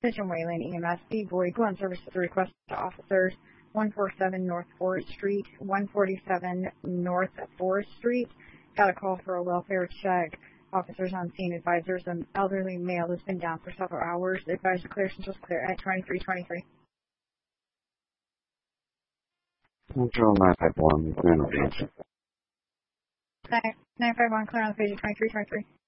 Attention Wayland EMS, the void Glen Services request to officers 147 North Forest Street, 147 North Forest Street. Got a call for a welfare check. Officers on scene advisors an elderly male has been down for several hours. Advisor clearance was clear at 2323. Control 951, clear on the page. 951, clear on the page at 2323.